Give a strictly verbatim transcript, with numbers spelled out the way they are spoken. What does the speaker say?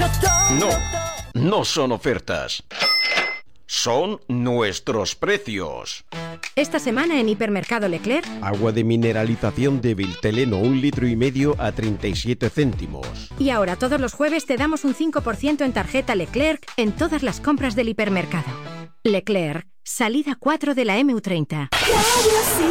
No, no son ofertas. Son nuestros precios. Esta semana en Hipermercado Leclerc, agua de mineralización de Vilteleno un litro y medio a treinta y siete céntimos. Y ahora todos los jueves te damos un cinco por ciento en tarjeta Leclerc en todas las compras del hipermercado. Leclerc, salida cuatro de la eme u treinta.